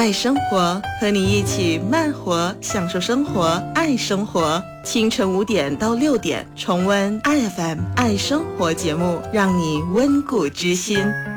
爱生活，和你一起慢活，享受生活，爱生活。清晨5点到6点，重温 IFM 爱生活节目，让你温故知新。